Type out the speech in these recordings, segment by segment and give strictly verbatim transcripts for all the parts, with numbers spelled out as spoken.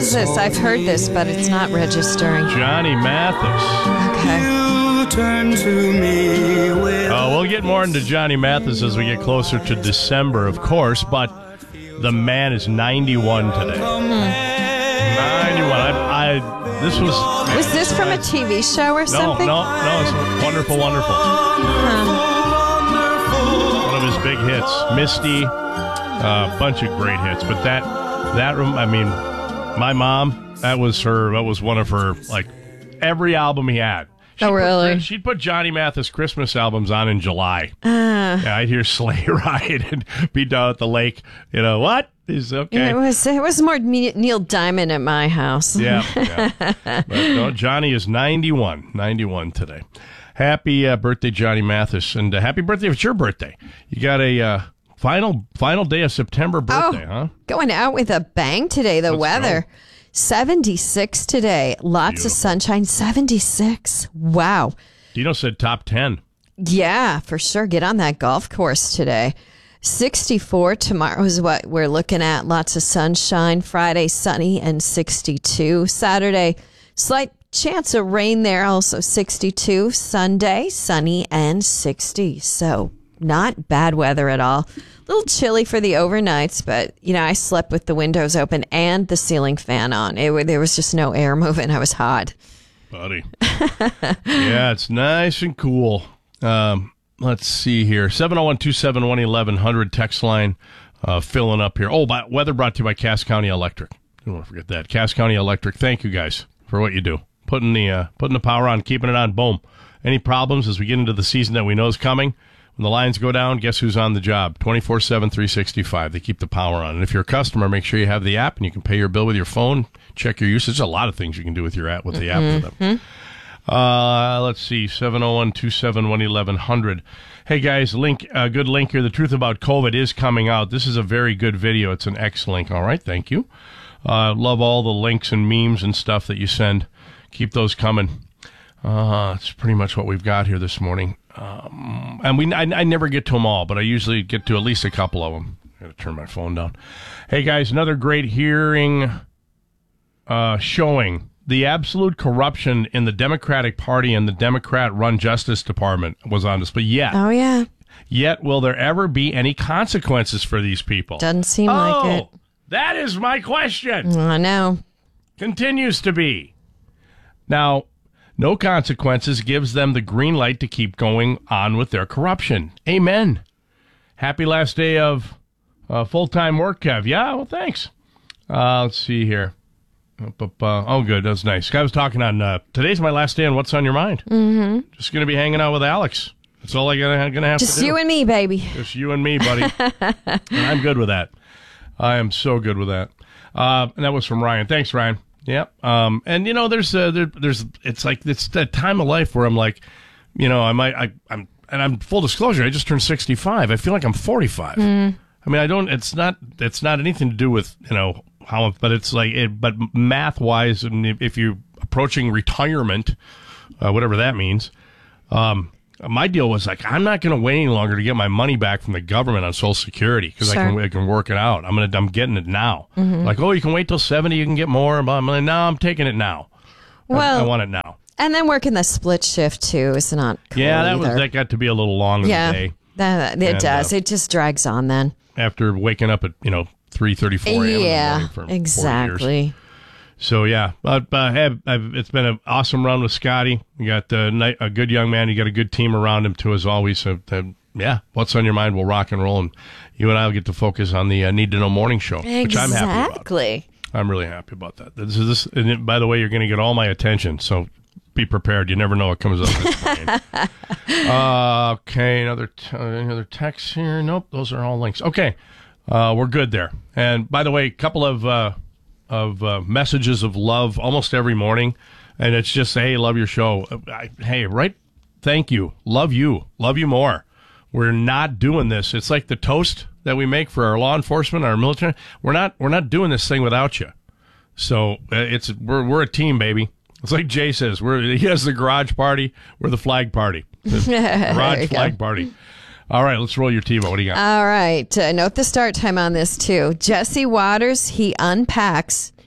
is this? I've heard this, but it's not registering. Johnny Mathis. Okay. Turn to me with Uh, we'll get more into Johnny Mathis as we get closer to December, of course, but the man is ninety-one today. ninety-one. I, I, this was... Was this from a T V show or No, something? no, no. It's wonderful, wonderful. Huh. One of his big hits. Misty, a uh, bunch of great hits. But that, that, I mean, my mom, that was her, that was one of her, like, every album he had. She'd Oh, really? Put, she'd put Johnny Mathis Christmas albums on in July. Uh, Yeah, I'd hear Sleigh Ride and be down at the lake. You know, what? Is okay. It was it was more Me- Neil Diamond at my house. Yeah, yeah. But no, Johnny is ninety-one. ninety-one today. Happy uh, birthday, Johnny Mathis. And uh, happy birthday if it's your birthday. You got a uh, final final day of September birthday, oh, huh? Going out with a bang today. The Let's weather. go. seventy-six today. Lots Beautiful. of sunshine. seventy-six. Wow. Dino said top ten. Yeah, for sure. Get on that golf course today. sixty-four tomorrow is what we're looking at. Lots of sunshine. Friday, sunny and sixty-two. Saturday, slight chance of rain there. Also sixty-two. Sunday, sunny and sixty. So not bad weather at all. A little chilly for the overnights, but, you know, I slept with the windows open and the ceiling fan on. It, there was just no air moving. I was hot. Buddy. Yeah, it's nice and cool. Um, let's see here. seven oh one, two seven one, eleven hundred text line uh, filling up here. Oh, by, weather brought to you by Cass County Electric. Don't want to forget that. Cass County Electric, thank you guys for what you do. Putting the uh, putting the power on, keeping it on, boom. Any problems as we get into the season that we know is coming? When the lines go down, guess who's on the job? twenty-four seven, three sixty-five. They keep the power on. And if you're a customer, make sure you have the app and you can pay your bill with your phone. Check your usage. There's a lot of things you can do with your app with the app for them. Uh, let's see, seven oh one, two seven one, eleven hundred. Hey, guys, link, uh, good link here. The Truth About COVID is coming out. This is a very good video. It's an X link. All right, thank you. Uh, love all the links and memes and stuff that you send. Keep those coming. Uh, it's pretty much what we've got here this morning. Um, and we, I, I never get to them all, but I usually get to at least a couple of them. I got to turn my phone down. Hey, guys, another great hearing uh, showing the absolute corruption in the Democratic Party and the Democrat-run Justice Department was on display. Yet, Oh, yeah. yet, will there ever be any consequences for these people? Doesn't seem oh, like it. that is my question. I know. Continues to be. Now, no consequences gives them the green light to keep going on with their corruption. Amen. Happy last day of uh, full-time work, Kev. Yeah, well, thanks. Uh, let's see here. Oh, good. That's nice. I was talking on, uh, today's my last day on What's on Your Mind. Mm-hmm. Just going to be hanging out with Alex. That's all I'm going to have Just to do. you and me, baby. Just you and me, buddy. And I'm good with that. I am so good with that. Uh, and that was from Ryan. Thanks, Ryan. Yep. Um, and you know, there's, uh, there, there's, it's like, it's that time of life where I'm like, you know, I might, I, I'm, and I'm full disclosure, I just turned sixty-five. I feel like I'm forty-five. Mm. I mean, I don't, it's not, it's not anything to do with, you know, how, but it's like, it, but math wise, and if, if you're approaching retirement, uh, whatever that means, um, my deal was like, I'm not going to wait any longer to get my money back from the government on Social Security because Sure. I can I can work it out. I'm gonna I'm getting it now. Mm-hmm. Like, oh, you can wait till seventy, you can get more. But I'm like, no, I'm taking it now. I- Well, I, want it now. and then working the split shift, too, is not cool Yeah, that was either. that got to be a little long in Yeah, the day that, it And, does. uh, it just drags on then. after waking up at you know three thirty-four a.m. in the Yeah, morning for four years. exactly. So yeah, but uh, have, I've, it's been an awesome run with Scotty. You got uh, ni- a good young man. You got a good team around him too, as always. So uh, yeah, what's on your mind? We'll rock and roll, and you and I will get to focus on the uh, Need to Know Morning Show, which I'm happy about. Exactly. I'm really happy about that. This is this. And it, by the way, you're going to get all my attention, so be prepared. You never know what comes up this morning. uh, okay, another t- uh, another text here. Nope, those are all links. Okay, uh, we're good there. And by the way, a couple of. Uh, of uh, messages of love almost every morning, and it's just, hey, love your show. I, hey, right? Thank you. Love you. Love you more. We're not doing this. It's like the toast that we make for our law enforcement, our military. We're not. We're not doing this thing without you. So uh, it's we're we're a team, baby. It's like Jay says. We're he has the garage party. We're the flag party. The garage flag party. All right, let's roll your TiVo. What do you got? All right. Uh, note the start time on this, too. Jesse Waters, he unpacks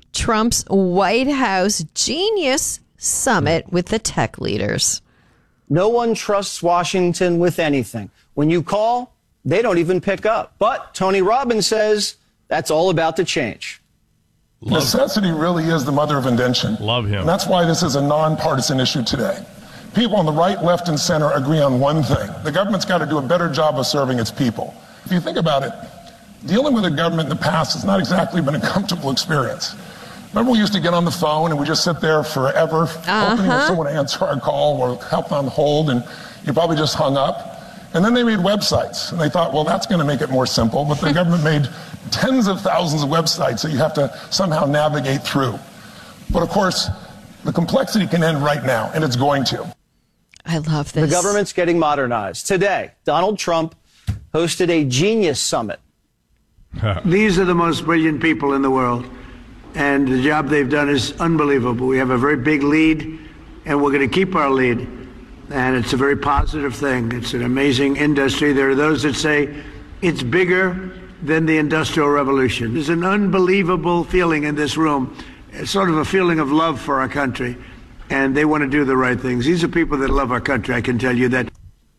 Trump's White House Genius Summit with the tech leaders. No one trusts Washington with anything. When you call, they don't even pick up. But Tony Robbins says that's all about to change. Love Necessity really is the mother of invention. Love him. And that's why this is a nonpartisan issue today. People on the right, left, and center agree on one thing. The government's got to do a better job of serving its people. If you think about it, dealing with a government in the past has not exactly been a comfortable experience. Remember, we used to get on the phone and we just sit there forever, uh-huh. hoping for someone to answer our call or help on hold, and you probably just hung up. And then they made websites, and they thought, well, that's going to make it more simple. But the government made tens of thousands of websites that you have to somehow navigate through. But of course, the complexity can end right now, and it's going to. I love this. The government's getting modernized. Today, Donald Trump hosted a Genius Summit. These are the most brilliant people in the world, and the job they've done is unbelievable. We have a very big lead, and we're going to keep our lead, and it's a very positive thing. It's an amazing industry. There are those that say it's bigger than the Industrial Revolution. There's an unbelievable feeling in this room, it's sort of a feeling of love for our country, and they want to do the right things. These are people that love our country, I can tell you that.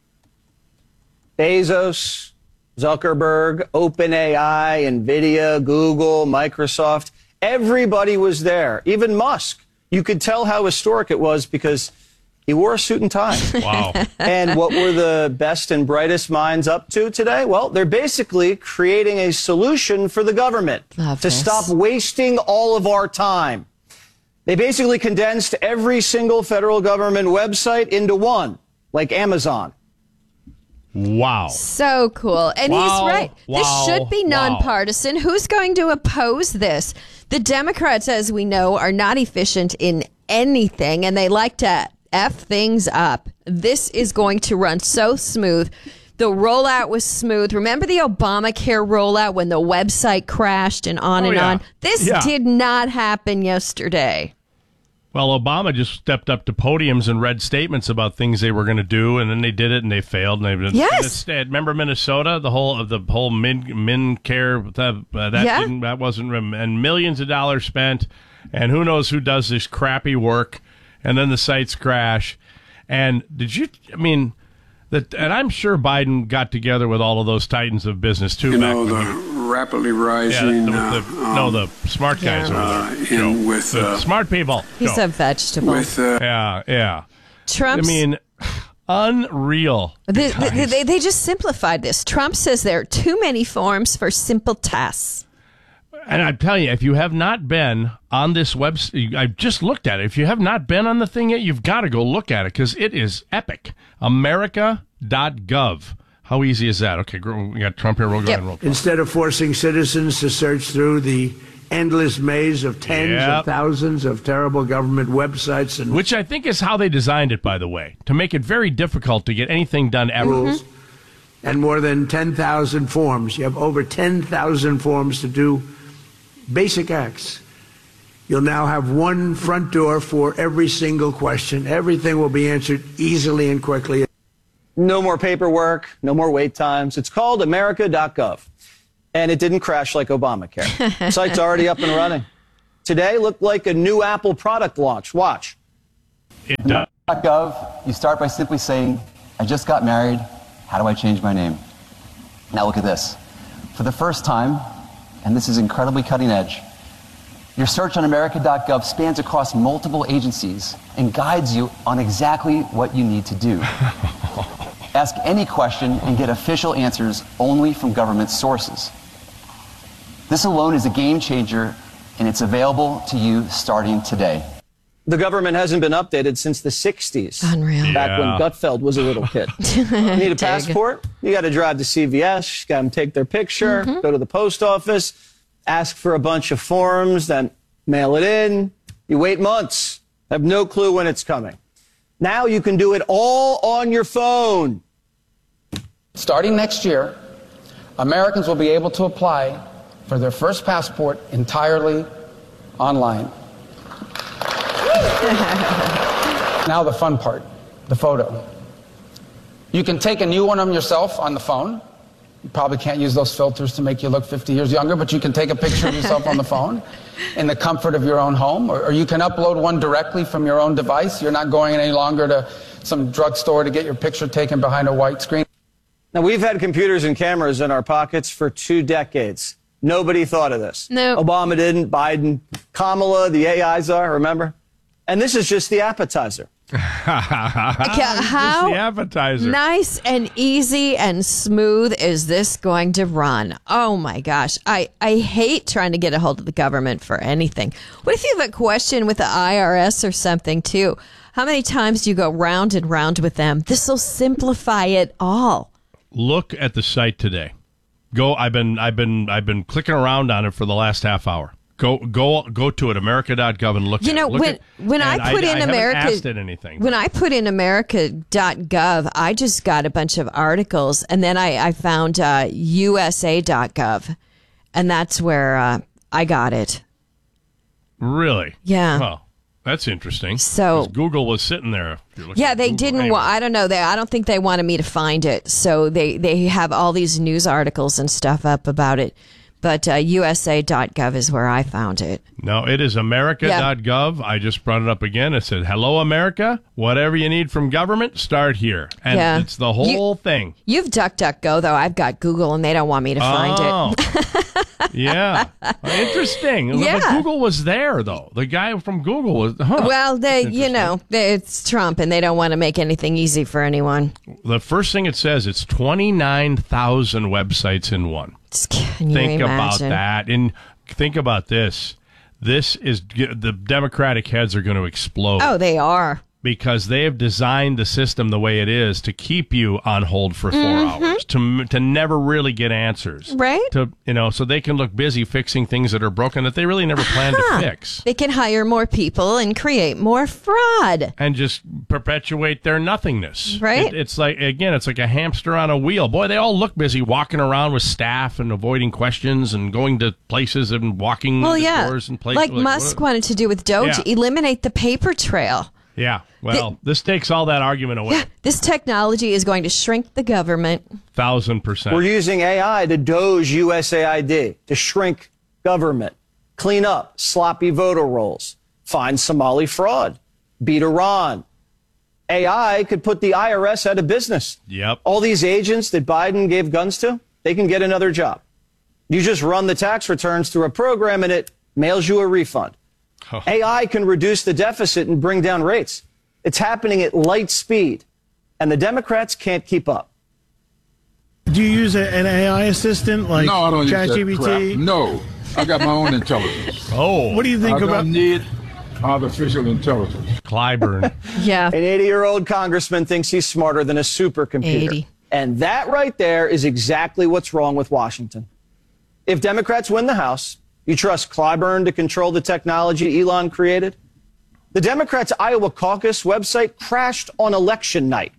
Bezos, Zuckerberg, OpenAI, NVIDIA, Google, Microsoft, everybody was there. Even Musk. You could tell how historic it was because he wore a suit and tie. Wow. And what were the best and brightest minds up to today? Well, they're basically creating a solution for the government Love to this. stop wasting all of our time. They basically condensed every single federal government website into one, like Amazon. Wow. So cool. And Wow. he's right. Wow. This should be Wow. nonpartisan. Who's going to oppose this? The Democrats, as we know, are not efficient in anything, and they like to F things up. This is going to run so smooth. The rollout was smooth. Remember the Obamacare rollout when the website crashed and on Oh, and yeah. on? This Yeah. did not happen yesterday. Well, Obama just stepped up to podiums and read statements about things they were going to do, and then they did it, and they failed. And they Yes. instead, remember Minnesota, the whole of the whole min min care that uh, that Yeah. didn't that wasn't and millions of dollars spent, and who knows who does this crappy work, and then the sites crash. And did you? I mean, that, and I'm sure Biden got together with all of those titans of business too. You back know, when the he- rapidly Yeah, rising. the, the, uh, no, um, the smart guys Yeah. over Uh, there. in Joe. with, The uh, smart people. He's Joe. a vegetable. with uh, Yeah, yeah. Trump's I mean, unreal. They, guys. they, they, they just simplified this. Trump says there are too many forms for simple tasks. And I'm telling you, if you have not been on this website, I just looked at it. If you have not been on the thing yet, you've got to go look at it because it is epic. America dot gov. How easy is that? Okay, we got Trump here. We'll go Yep. ahead and roll. Instead of forcing citizens to search through the endless maze of tens Yep. of thousands of terrible government websites and Which I think is how they designed it, by the way, to make it very difficult to get anything done ever. rules and more than ten thousand forms. You have over ten thousand forms to do basic acts. You'll now have one front door for every single question. Everything will be answered easily and quickly. No more paperwork, no more wait times. It's called America dot gov. And it didn't crash like Obamacare. Site's already up and running. Today looked like a new Apple product launch. Watch. It does. .gov, you start by simply saying, I just got married, how do I change my name? Now look at this. For the first time, and this is incredibly cutting edge, your search on America dot gov spans across multiple agencies and guides you on exactly what you need to do. Ask any question and get official answers only from government sources. This alone is a game changer, and it's available to you starting today. The government hasn't been updated since the sixties. Unreal. Back when Yeah. Gutfeld was a little kid. You need a passport? You got to drive to C V S, got them take their picture, go to the post office, ask for a bunch of forms, then mail it in. You wait months, have no clue when it's coming. Now you can do it all on your phone. Starting next year, Americans will be able to apply for their first passport entirely online. Now the fun part, the photo. You can take a new one of yourself on the phone. You probably can't use those filters to make you look fifty years younger, but you can take a picture of yourself on the phone. in the comfort of your own home, or, or you can upload one directly from your own device. You're not going any longer to some drugstore to get your picture taken behind a white screen. Now, we've had computers and cameras in our pockets for two decades. Nobody thought of this. No. Obama didn't, Biden, Kamala, the A Is are, remember? And this is just the appetizer. Yeah, how the appetizer. Nice and easy and smooth is this going to run? Oh my gosh. I, I hate trying to get a hold of the government for anything. What if you have a question with the I R S or something too? How many times do you go round and round with them? This will simplify it all. Look at the site today. Go I've been I've been I've been clicking around on it for the last half hour. Go go go to it, America dot gov, and look you at know, it. Look when at, when I put I, in I America, haven't asked it anything. When I put in America dot gov, I just got a bunch of articles, and then I, I found uh, U S A dot gov, and that's where uh, I got it. Really? Yeah. Well, that's interesting. So 'Cause Google was sitting there. if you're looking Yeah, at they Google. didn't. Anyway. Wa- I don't know. They. I don't think they wanted me to find it. So they they have all these news articles and stuff up about it. But uh, U S A dot gov is where I found it. No, it is America dot gov. I just brought it up again. It said, hello, America. Whatever you need from government, start here. And Yeah. it's the whole You- thing. You've DuckDuckGo, though. I've got Google, and they don't want me to find oh. it. Yeah. Interesting. Yeah. But Google was there, though. The guy from Google was, huh. Well, they, you know, they, it's Trump, and they don't want to make anything easy for anyone. The first thing it says, it's twenty-nine thousand websites in one. Can you Think about imagine? that. And think about this. This is, the Democratic heads are going to explode. Oh, they are. Because they have designed the system the way it is to keep you on hold for four Mm-hmm. hours, to to never really get answers, Right. To you know, so they can look busy fixing things that are broken that they really never planned to fix, They can hire more people and create more fraud. and just perpetuate their nothingness. Right. It, it's like again, it's like a hamster on a wheel. Boy, they all look busy walking around with staff and avoiding questions and going to places and walking Well, to yeah. doors and places. Like what- Musk wanted to do with Doge, Yeah. eliminate the paper trail. Yeah. Well, this takes all that argument away. Yeah, this technology is going to shrink the government. Thousand percent. We're using A I to doge U S A I D, to shrink government, clean up sloppy voter rolls, find Somali fraud, beat Iran. A I could put the I R S out of business. Yep. All these agents that Biden gave guns to, they can get another job. You just run the tax returns through a program and it mails you a refund. Oh. A I can reduce the deficit and bring down rates. It's happening at light speed, and the Democrats can't keep up. Do you use a, an A I assistant like No, I don't use that ChatGPT? crap. No, I got my own intelligence. Oh. What do you think I about? don't need artificial intelligence. Clyburn. Yeah. An eighty-year-old congressman thinks he's smarter than a supercomputer. eighty. And that right there is exactly what's wrong with Washington. If Democrats win the House, you trust Clyburn to control the technology Elon created? The Democrats' Iowa caucus website crashed on election night.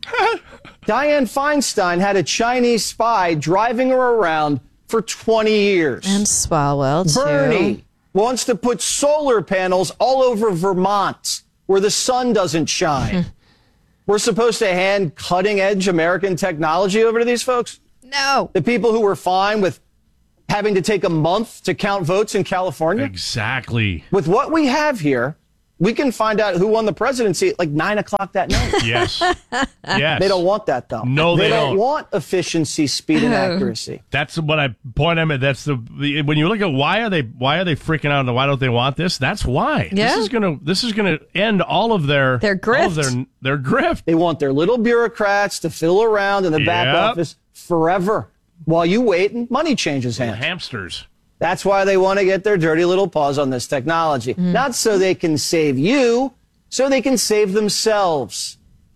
Dianne Feinstein had a Chinese spy driving her around for twenty years. And Swalwell, too. Bernie wants to put solar panels all over Vermont where the sun doesn't shine. We're supposed to hand cutting-edge American technology over to these folks? No. The people who were fine with having to take a month to count votes in California? Exactly. With what we have here, we can find out who won the presidency at like nine o'clock that night. Yes. Yes. They don't want that, though. No, they don't don't. want efficiency, speed, and accuracy. That's what I point at. That's the, the when you look at why are they why are they freaking out and why don't they want this? That's why. Yeah. This is gonna this is gonna end all of their Their all of grift. their their grift. They want their little bureaucrats to fill around in the back Yep. office forever while you wait and money changes hands. Hamsters. That's why they want to get their dirty little paws on this technology. Not so they can save you, so they can save themselves.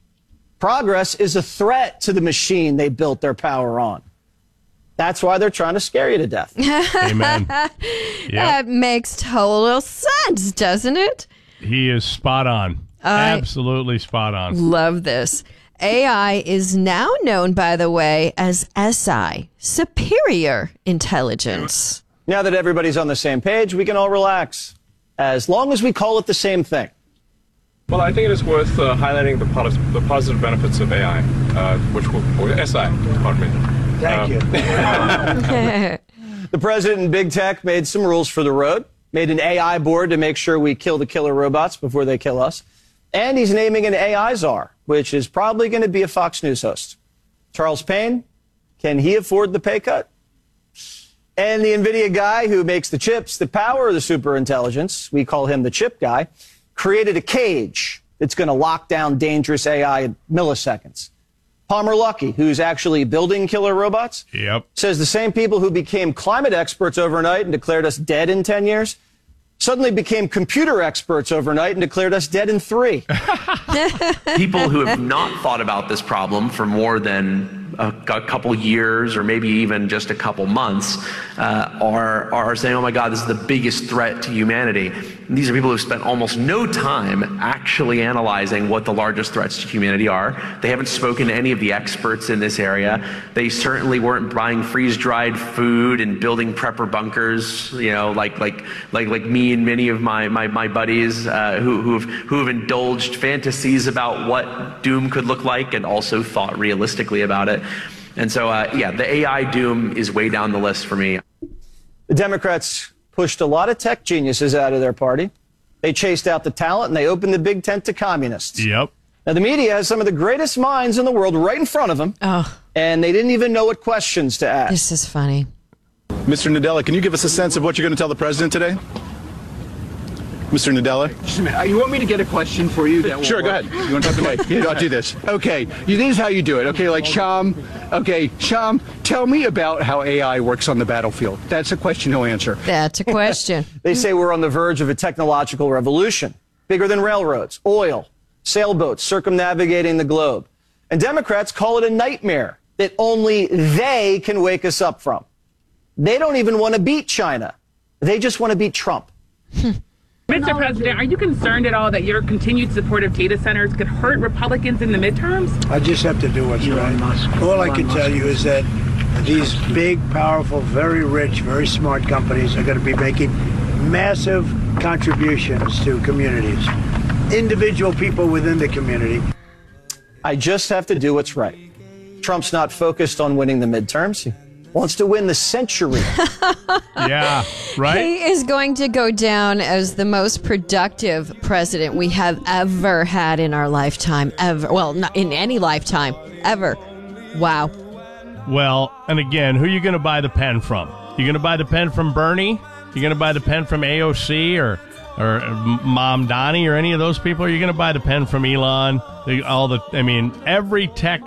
Progress is a threat to the machine they built their power on. That's why they're trying to scare you to death. Amen. Yep. That makes total sense, doesn't it? He is spot on. I- Absolutely spot on. Love this. A I is now known, by the way, as S I, Superior Intelligence. Now that everybody's on the same page, we can all relax. As long as we call it the same thing. Well, I think it is worth uh, highlighting the, pos- the positive benefits of A I, uh, which will, or S I, pardon me. Thank Um, you. The president and big tech made some rules for the road. made an A I board to make sure we kill the killer robots before they kill us. And he's naming an A I czar, which is probably going to be a Fox News host. Charles Payne, can he afford the pay cut? And the NVIDIA guy who makes the chips that power the superintelligence, we call him the chip guy, created a cage that's going to lock down dangerous A I in milliseconds. Palmer Luckey, who's actually building killer robots, yep. says the same people who became climate experts overnight and declared us dead in ten years suddenly became computer experts overnight and declared us dead in three. People who have not thought about this problem for more than a, a couple years or maybe even just a couple months uh, are, are saying, oh my God, this is the biggest threat to humanity. And these are people who've spent almost no time actually analyzing what the largest threats to humanity are. They haven't spoken to any of the experts in this area. They certainly weren't buying freeze-dried food and building prepper bunkers, you know, like like like like me and many of my my, my buddies uh, who who've who've indulged fantasies about what doom could look like and also thought realistically about it. And so, uh, yeah, the A I doom is way down the list for me. The Democrats pushed a lot of tech geniuses out of their party. They chased out the talent and they opened the big tent to communists. Yep. Now, the media has some of the greatest minds in the world right in front of them. Oh. And they didn't even know what questions to ask. This is funny. Mister Nadella, can you give us a sense of what you're going to tell the president today? Mister Nadella? Just a minute. You want me to get a question for you? That sure, go ahead. You want to talk to me? I'll do this. Okay, this is how you do it. Okay, like Sham. Okay, Sham, tell me about how A I works on the battlefield. That's a question he'll answer. That's a question. They say we're on the verge of a technological revolution, bigger than railroads, oil, sailboats circumnavigating the globe. And Democrats call it a nightmare that only they can wake us up from. They don't even want to beat China. They just want to beat Trump. Mister President, are you concerned at all that your continued support of data centers could hurt Republicans in the midterms? I just have to do what's right. All I can tell you is that these big, powerful, very rich, very smart companies are going to be making massive contributions to communities, individual people within the community. I just have to do what's right. Trump's not focused on winning the midterms. He wants to win the century. Yeah, right? He is going to go down as the most productive president we have ever had in our lifetime, ever. Well, not in any lifetime, ever. Wow. Well, and again, who are you going to buy the pen from? You going to buy the pen from Bernie? You going to buy the pen from A O C or or Mom Donnie or any of those people? Are you going to buy the pen from Elon? They, all the, I mean, every tech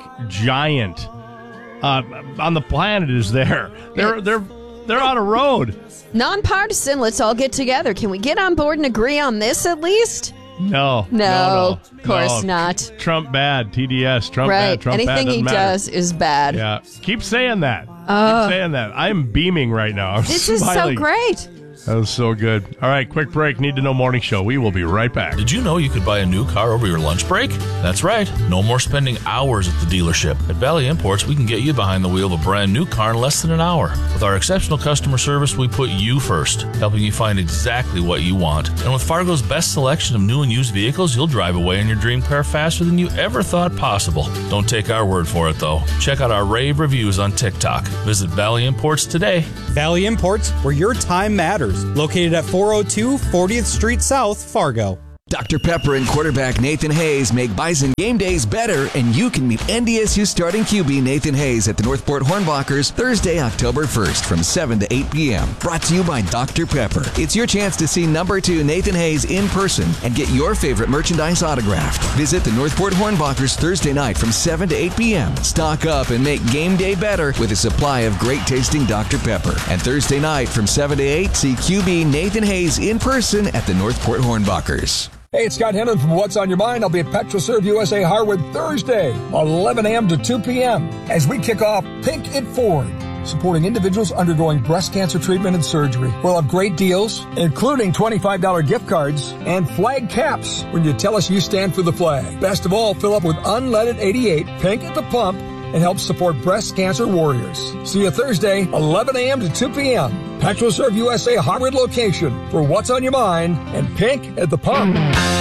giant Uh, on the planet is there. They're they're they're on a road. Nonpartisan. Let's all get together. Can we get on board and agree on this at least? No, no, no, no of course no. not. Trump bad. T D S. Trump right. bad. Trump Anything bad. he matter. does is bad. Yeah. Keep saying that. Uh, Keep saying that. I am beaming right now. I'm this smiling. is so great. That was so good. All right, quick break. Need to Know Morning Show. We will be right back. Did you know you could buy a new car over your lunch break? That's right. No more spending hours at the dealership. At Valley Imports, we can get you behind the wheel of a brand new car in less than an hour. With our exceptional customer service, we put you first, helping you find exactly what you want. And with Fargo's best selection of new and used vehicles, you'll drive away in your dream car faster than you ever thought possible. Don't take our word for it, though. Check out our rave reviews on TikTok. Visit Valley Imports today. Valley Imports, where your time matters. Located at four oh two fortieth Street South, Fargo. Doctor Pepper and quarterback Nathan Hayes make Bison game days better, and you can meet N D S U starting Q B Nathan Hayes at the Northport Hornbachers Thursday, October first from seven to eight p.m. Brought to you by Doctor Pepper. It's your chance to see number two Nathan Hayes in person and get your favorite merchandise autographed. Visit the Northport Hornbachers Thursday night from seven to eight p.m. Stock up and make game day better with a supply of great tasting Doctor Pepper. And Thursday night from seven to eight, see Q B Nathan Hayes in person at the Northport Hornbachers. Hey, it's Scott Hennon from What's on Your Mind. I'll be at PetroServe U S A Harwood Thursday, eleven a.m. to two p.m. as we kick off Pink It Forward, supporting individuals undergoing breast cancer treatment and surgery. We'll have great deals, including twenty-five dollars gift cards and flag caps when you tell us you stand for the flag. Best of all, fill up with unleaded eighty-eight Pink at the pump and help support breast cancer warriors. See you Thursday, eleven a.m. to two p.m. PetroServe U S A Harwood location for What's on Your Mind and Pink at the Pump.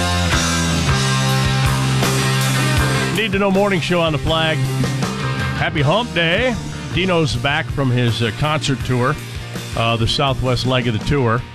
Need to Know Morning Show on the flag. Happy Hump Day. Dino's back from his uh, concert tour, uh, the Southwest leg of the tour.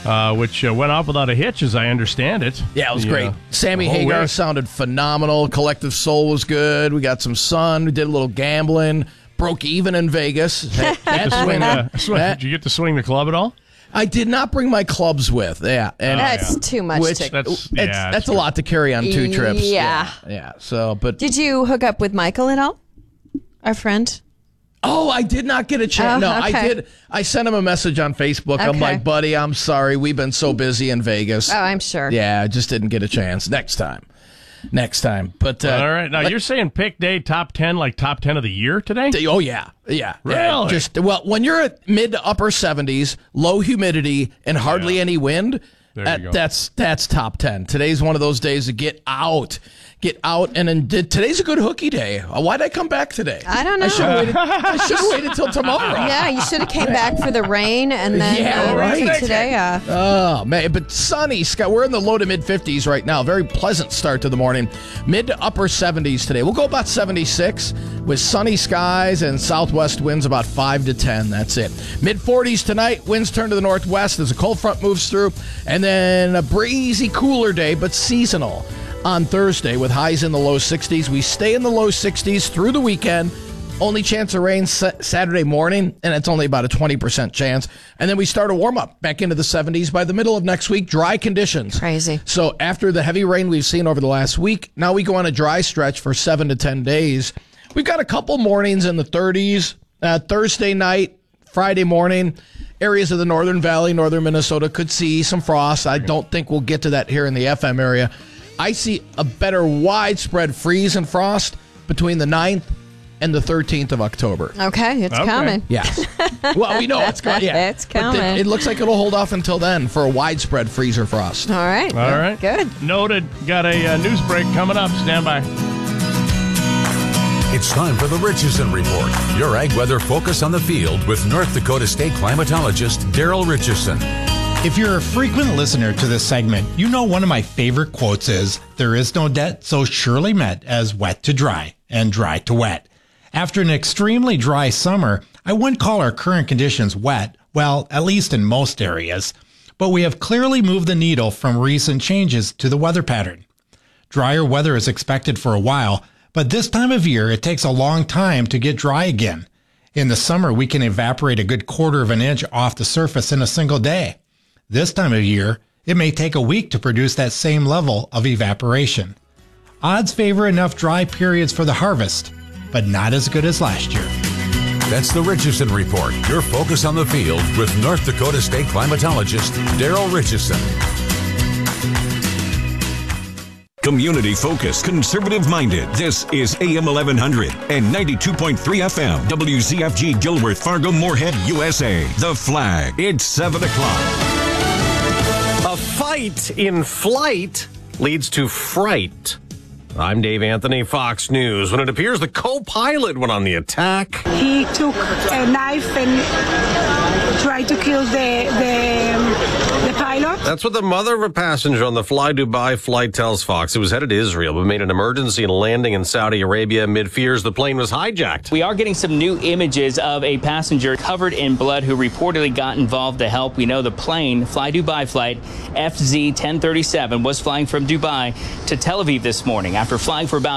uh, which uh, went off without a hitch, as I understand it. Yeah, it was the, great. Uh, Sammy Hagar week. sounded phenomenal. Collective Soul was good. We got some sun. We did a little gambling. Broke even in Vegas. That, that's swing, when, uh, swing. that, Did you get to swing the club at all? I did not bring my clubs with. Yeah, and that's too much. Which, to, that's it's, yeah, that's a lot to carry on two trips. Yeah. yeah, yeah. So, but did you hook up with Michael at all, our friend? Oh, I did not get a chance. Oh, no, okay. I did. I sent him a message on Facebook. Okay. I'm like, buddy, I'm sorry. We've been so busy in Vegas. Oh, I'm sure. Yeah, I just didn't get a chance. Next time. Next time. But uh, all right. Now, like, you're saying pick day top ten, like top ten of the year today? Oh, yeah. Yeah. Really? Yeah. Just, well, when you're at mid to upper seventies, low humidity, and hardly Yeah. any wind, There that, you go. that's that's top ten. Today's one of those days to get out. Get out, and then did, today's a good hookie day. Why'd I come back today? I don't know. I should have waited, I should have waited till tomorrow. Yeah, you should have came back for the rain and then Yeah, uh, right. today. Uh, Oh, man. But sunny, Scott. We're in the low to mid fifties right now. Very pleasant start to the morning. Mid to upper seventies today. We'll go about seventy-six with sunny skies and southwest winds about five to ten. That's it. Mid forties tonight. Winds turn to the northwest as a cold front moves through. And then a breezy, cooler day, but seasonal on Thursday with highs in the low sixties. We stay in the low sixties through the weekend. Only chance of rain sa- Saturday morning, and it's only about a twenty percent chance. And then we start a warm-up back into the seventies by the middle of next week. Dry conditions. Crazy. So after the heavy rain we've seen over the last week, now we go on a dry stretch for seven to ten days. We've got a couple mornings in the thirties. Uh, Thursday night, Friday morning, areas of the Northern Valley, northern Minnesota could see some frost. I don't think we'll get to that here in the F M area. I see a better widespread freeze and frost between the ninth and the thirteenth of October. okay, it's Okay. coming. Yes. Well, we know it's coming. Yeah. It's But coming. th- it looks like it'll hold off until then for a widespread freeze or frost. All right. All right. Good. Noted. Got a uh, news break coming up. Stand by. It's time for the Richardson Report, your ag weather focus on the field with North Dakota State climatologist Daryl Richardson. If you're a frequent listener to this segment, you know one of my favorite quotes is, "There is no debt so surely met as wet to dry and dry to wet." After an extremely dry summer, I wouldn't call our current conditions wet, well, at least in most areas, but we have clearly moved the needle from recent changes to the weather pattern. Drier weather is expected for a while, but this time of year it takes a long time to get dry again. In the summer, we can evaporate a good quarter of an inch off the surface in a single day. This time of year, it may take a week to produce that same level of evaporation. Odds favor enough dry periods for the harvest, but not as good as last year. That's the Richardson Report, your focus on the field with North Dakota State climatologist Daryl Richardson. Community focused, conservative minded. This is A M eleven hundred and ninety-two point three F M. W Z F G Gilworth, Fargo, Moorhead, U S A. The Flag. It's seven o'clock. A fight in flight leads to fright. I'm Dave Anthony, Fox News. When it appears the co-pilot went on the attack. He took a knife and tried to kill the the, the pilot. That's what the mother of a passenger on the Fly Dubai flight tells Fox. It was headed to Israel, but made an emergency landing in Saudi Arabia amid fears the plane was hijacked. We are getting some new images of a passenger covered in blood who reportedly got involved to help. We know the plane, Fly Dubai flight F Z ten thirty-seven, was flying from Dubai to Tel Aviv this morning. After flying for about